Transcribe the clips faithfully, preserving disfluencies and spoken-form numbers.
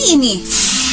ini.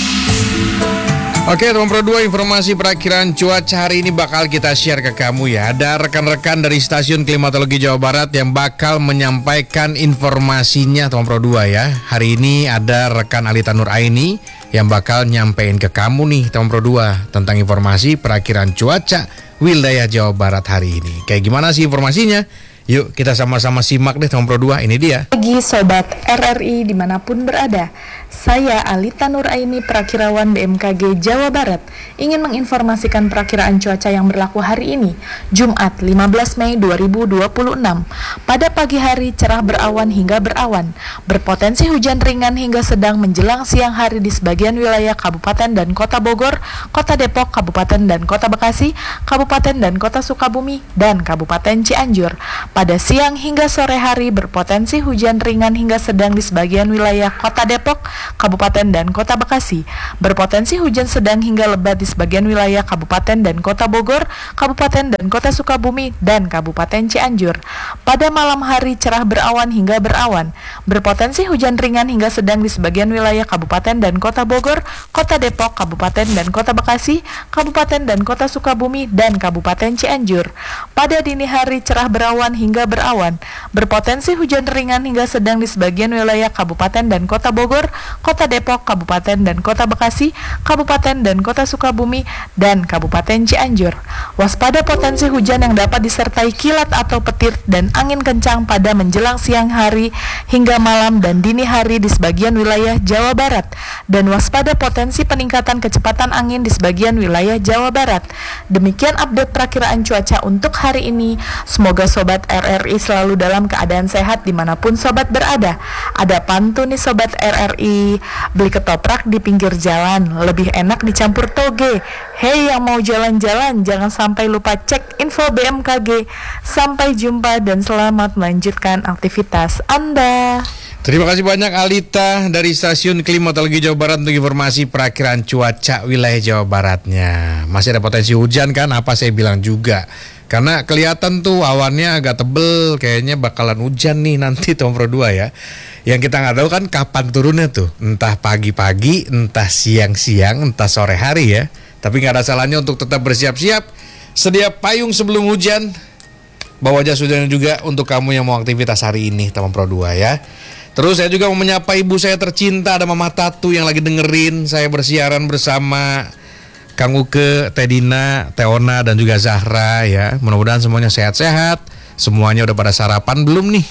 Oke teman Pro dua, informasi perakhiran cuaca hari ini bakal kita share ke kamu ya. Ada rekan-rekan dari Stasiun Klimatologi Jawa Barat yang bakal menyampaikan informasinya teman Pro dua ya. Hari ini ada rekan Alita Nur Aini yang bakal nyampein ke kamu nih teman Pro dua tentang informasi perakhiran cuaca wilayah Jawa Barat hari ini. Kayak gimana sih informasinya? Yuk kita sama-sama simak deh teman Pro dua, ini dia. Bagi Sobat R R I dimanapun berada, saya Alita Nur Aini, Perakirawan B M K G Jawa Barat, ingin menginformasikan perakiraan cuaca yang berlaku hari ini, Jumat lima belas Mei dua ribu dua puluh enam. Pada pagi hari cerah berawan hingga berawan, berpotensi hujan ringan hingga sedang menjelang siang hari di sebagian wilayah Kabupaten dan Kota Bogor, Kota Depok, Kabupaten dan Kota Bekasi, Kabupaten dan Kota Sukabumi, dan Kabupaten Cianjur. Pada siang hingga sore hari berpotensi hujan ringan hingga sedang di sebagian wilayah Kota Depok, Kabupaten dan Kota Bekasi. Berpotensi hujan sedang hingga lebat di sebagian wilayah Kabupaten dan Kota Bogor, Kabupaten dan Kota Sukabumi, dan Kabupaten Cianjur. Pada malam hari cerah berawan hingga berawan. Berpotensi hujan ringan hingga sedang di sebagian wilayah Kabupaten dan Kota Bogor, Kota Depok, Kabupaten dan Kota Bekasi, Kabupaten dan Kota Sukabumi, dan Kabupaten Cianjur. Pada dini hari cerah berawan hingga berawan, berpotensi hujan ringan hingga sedang di sebagian wilayah Kabupaten dan Kota Bogor, Kota Depok, Kabupaten dan Kota Bekasi, Kabupaten dan Kota Sukabumi, dan Kabupaten Cianjur. Waspada potensi hujan yang dapat disertai kilat atau petir dan angin kencang pada menjelang siang hari hingga malam dan dini hari di sebagian wilayah Jawa Barat, dan waspada potensi peningkatan kecepatan angin di sebagian wilayah Jawa Barat. Demikian update perakiraan cuaca untuk hari ini. Semoga Sobat R R I selalu dalam keadaan sehat dimanapun Sobat berada. Ada pantun nih Sobat R R I, beli ketoprak di pinggir jalan, lebih enak dicampur toge. Hei yang mau jalan-jalan, jangan sampai lupa cek info B M K G. Sampai jumpa dan selamat melanjutkan aktivitas Anda. Terima kasih banyak Alita dari Stasiun Klimatologi Jawa Barat untuk informasi perakhiran cuaca wilayah Jawa Baratnya. Masih ada potensi hujan kan, apa saya bilang juga. Karena kelihatan tuh awannya agak tebel, kayaknya bakalan hujan nih nanti Tom Pro dua ya. Yang kita nggak tahu kan kapan turunnya tuh, entah pagi-pagi, entah siang-siang, entah sore hari ya. Tapi nggak ada salahnya untuk tetap bersiap-siap, sedia payung sebelum hujan, bawa jas hujan juga untuk kamu yang mau aktivitas hari ini Tom Pro dua ya. Terus saya juga mau menyapa ibu saya tercinta, ada Mama Tatu yang lagi dengerin saya bersiaran bersama Kang Uke, Tedina, Teona, dan juga Zahra ya. Mudah-mudahan semuanya sehat-sehat. Semuanya udah pada sarapan belum nih?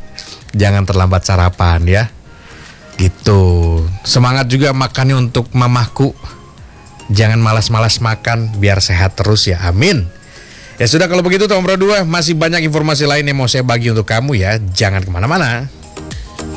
Jangan terlambat sarapan ya. Gitu. Semangat juga makannya untuk mamahku. Jangan malas-malas makan, biar sehat terus ya. Amin. Ya sudah kalau begitu Tom Pro dua, masih banyak informasi lain yang mau saya bagi untuk kamu ya. Jangan kemana-mana.